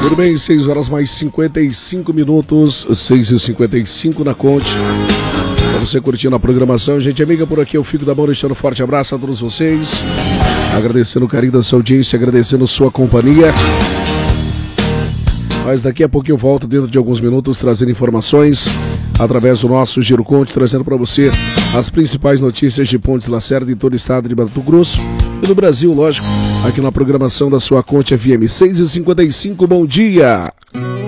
Tudo bem, 6 horas mais 55 minutos, 6h55 na Conte. Pra você curtindo a programação, gente amiga, por aqui eu fico da mão, deixando um forte abraço a todos vocês. Agradecendo o carinho da sua audiência, agradecendo sua companhia. Mas daqui a pouquinho eu volto dentro de alguns minutos trazendo informações através do nosso Giro Conte, trazendo para você as principais notícias de Pontes Lacerda em todo o estado de Mato Grosso e no Brasil, lógico, aqui na programação da sua Conte FM. 6h55, bom dia!